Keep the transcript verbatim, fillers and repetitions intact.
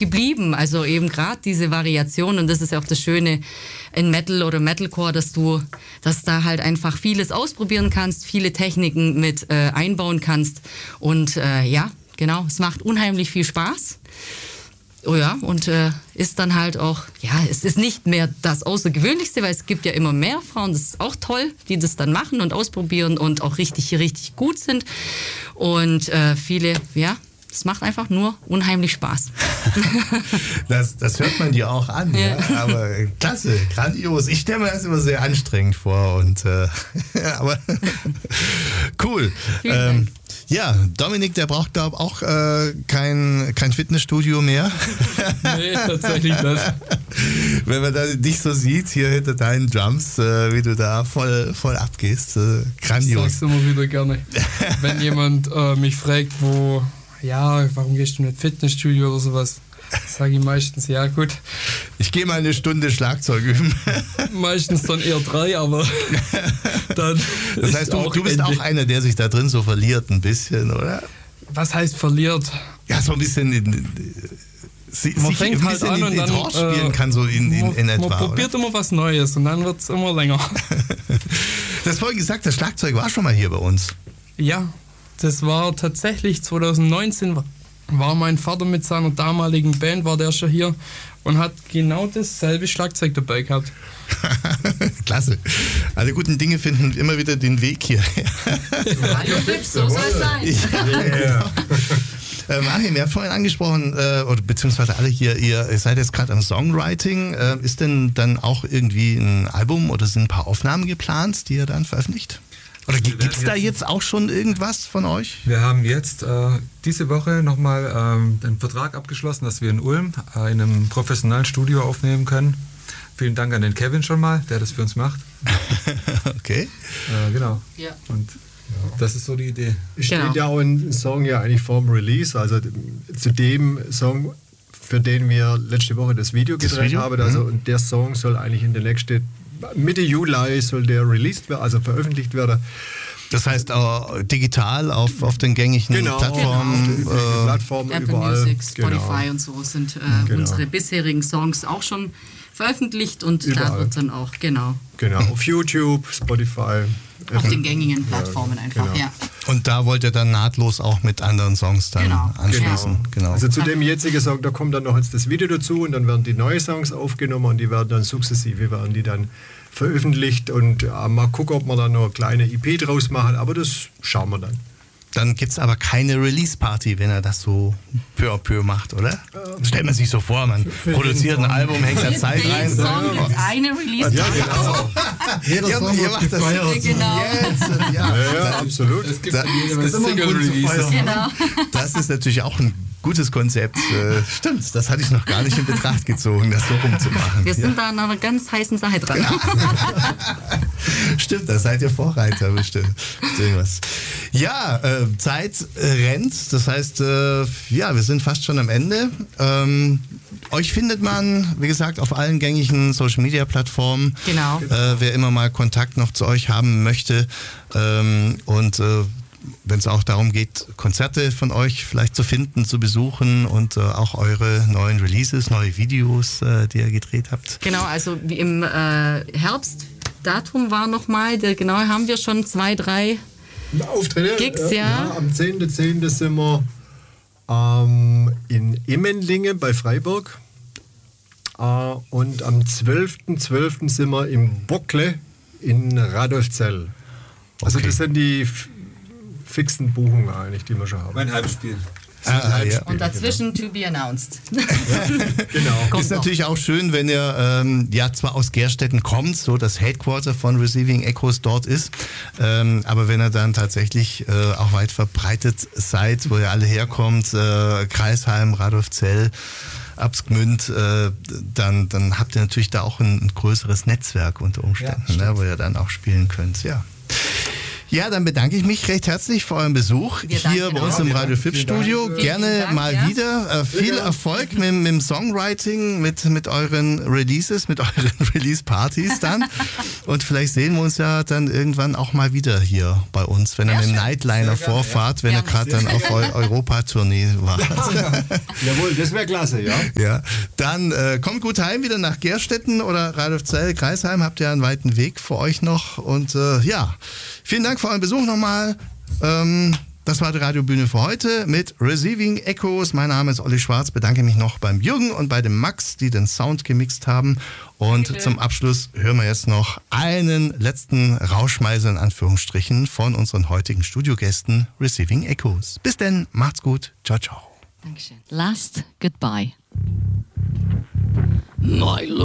geblieben. Also eben gerade diese Variation, und das ist ja auch das Schöne in Metal oder Metalcore, dass du, dass da halt einfach vieles ausprobieren kannst, viele Techniken mit äh, einbauen kannst. Und äh, ja, genau, es macht unheimlich viel Spaß. Oh ja, und äh, ist dann halt auch, ja, es ist nicht mehr das Außergewöhnlichste, weil es gibt ja immer mehr Frauen, das ist auch toll, die das dann machen und ausprobieren und auch richtig, richtig gut sind. Und äh, viele, ja, es macht einfach nur unheimlich Spaß. Das, das hört man dir auch an, ja. Ja? Aber klasse, grandios. Ich stelle mir das immer sehr anstrengend vor. Und, äh, aber cool. Ähm, ja, Dominik, der braucht, glaube ich, auch äh, kein, kein Fitnessstudio mehr. Nee, tatsächlich nicht. Wenn man da dich so sieht, hier hinter deinen Drums, äh, wie du da voll, voll abgehst, äh, grandios. Ich sag's immer wieder gerne. Wenn jemand äh, mich fragt, wo, ja, warum gehst du nicht Fitnessstudio oder sowas, sage ich meistens, ja gut. Ich gehe mal eine Stunde Schlagzeug üben. Meistens dann eher drei, aber dann. Das heißt, du, du bist endlich. auch einer, der sich da drin so verliert ein bisschen, oder? Was heißt verliert? Ja, so ein bisschen in, si, man sich fängt ein halt bisschen an in, und in dann Trance spielen äh, kann, so in, in, man, in etwa. Man probiert oder? immer was Neues und dann wird es immer länger. Du hast vorhin gesagt, das Schlagzeug war schon mal hier bei uns. Ja, das war tatsächlich zwanzig neunzehn, war mein Vater mit seiner damaligen Band, war der schon hier und hat genau dasselbe Schlagzeug dabei gehabt. Klasse. Alle guten Dinge finden immer wieder den Weg hier. Radio Flips, so soll es sein. Ja, genau. Ähm, Achim, ihr habt vorhin angesprochen, äh, oder beziehungsweise alle hier, ihr, ihr seid jetzt gerade am Songwriting. Äh, ist denn dann auch irgendwie ein Album oder sind ein paar Aufnahmen geplant, die ihr dann veröffentlicht? Oder gibt es da jetzt auch schon irgendwas von euch? Wir haben jetzt äh, diese Woche nochmal ähm, einen Vertrag abgeschlossen, dass wir in Ulm äh, in einem professionellen Studio aufnehmen können. Vielen Dank an den Kevin schon mal, der das für uns macht. Okay. Äh, genau. Ja. Und ja, das ist so die Idee. Steht Genau. ja auch ein Song ja eigentlich vorm Release, also zu dem Song, für den wir letzte Woche das Video Das gedreht Video? haben. Also, Mhm. und der Song soll eigentlich in der nächsten, Mitte Juli soll der released werden, also veröffentlicht werden. Das heißt äh, digital auf, auf den gängigen Genau, Plattformen. auf den Äh, Plattformen Apple überall. Music, Spotify Genau. und so sind äh, Genau. unsere bisherigen Songs auch schon veröffentlicht und da Überall. wird dann auch, genau, Genau, auf YouTube, Spotify. auf Apple. den gängigen Plattformen einfach, genau. ja. und da wollt ihr dann nahtlos auch mit anderen Songs dann Genau. anschließen. Genau. Also zu dem jetzigen Song, da kommt dann noch jetzt das Video dazu und dann werden die neuen Songs aufgenommen und die werden dann sukzessive werden die dann veröffentlicht und äh, mal gucken, ob wir dann noch eine kleine E P draus machen, aber das schauen wir dann. Dann gibt es aber keine Release-Party, wenn er das so peu à peu macht, oder? Ähm, Stellt man sich so vor, man produziert ein Album, hängt da Zeit Jeden rein. Song gibt eine Release. Ja, genau. Jeder ja, Song ihr macht das Genau. jetzt. Ja, Ja, ja, absolut. Es gibt Da- für jedem das ist immer Single gut zu Releases. feiern. Genau. Das ist natürlich auch ein gutes Konzept. Äh, stimmt, das hatte ich noch gar nicht in Betracht gezogen, das so rumzumachen. Wir sind ja. da an einer ganz heißen Sache dran. Stimmt, da seid ihr Vorreiter bestimmt. Irgendwas. Ja, äh, Zeit äh, rennt. Das heißt, äh, ja, wir sind fast schon am Ende. Ähm, euch findet man, wie gesagt, auf allen gängigen Social-Media-Plattformen. Genau. Äh, wer immer mal Kontakt noch zu euch haben möchte. Ähm, und äh, wenn es auch darum geht, Konzerte von euch vielleicht zu finden, zu besuchen und äh, auch eure neuen Releases, neue Videos, äh, die ihr gedreht habt. Genau, also wie im äh, Herbst, Datum war nochmal, genau, haben wir schon zwei, drei Auftritte. Gigs, äh, ja. Am zehnten zehnten sind wir ähm, in Immenlingen bei Freiburg äh, und am zwölften zwölften sind wir im Bockle in Radolfzell. Also Okay. das sind die f- fixen Buchungen eigentlich, die wir schon haben. Mein Heimspiel. Ah, ja. und dazwischen to be announced. Genau. Kommt Ist noch. natürlich auch schön, wenn ihr ähm, ja zwar aus Gerstetten kommt, so das Headquarter von Receiving Echoes dort ist, ähm, aber wenn ihr dann tatsächlich äh, auch weit verbreitet seid, wo ihr alle herkommt, äh, Kreisheim, Radolfzell, Absgmünd, äh, dann, dann habt ihr natürlich da auch ein, ein größeres Netzwerk unter Umständen, Ja, ne, wo ihr dann auch spielen könnt. Ja. Ja, dann bedanke ich mich recht herzlich für euren Besuch Wir danken hier bei uns auch. im Radio Fips Studio. Dank. Gerne Vielen Dank, mal ja. wieder. Äh, viel Erfolg mit, mit dem Songwriting, mit, mit euren Releases, mit euren Release-Partys dann. Und vielleicht sehen wir uns ja dann irgendwann auch mal wieder hier bei uns, wenn ihr mit dem Nightliner vorfahrt, wenn ihr Gerne. gerade dann auf Eu- Europa-Tournee wart. Jawohl, das wäre klasse, ja. Ja, dann äh, kommt gut heim wieder nach Gerstetten oder Radolfzell, Kreisheim. Habt ihr einen weiten Weg für euch noch. Und äh, ja, vielen Dank für euren Besuch nochmal. Ähm, das war die Radiobühne für heute mit Receiving Echoes. Mein Name ist Olli Schwarz. Bedanke mich noch beim Jürgen und bei dem Max, die den Sound gemixt haben. Und Danke. zum Abschluss hören wir jetzt noch einen letzten Rauschmeißer in Anführungsstrichen von unseren heutigen Studiogästen Receiving Echoes. Bis denn, macht's gut. Ciao, ciao. Dankeschön. Last goodbye. My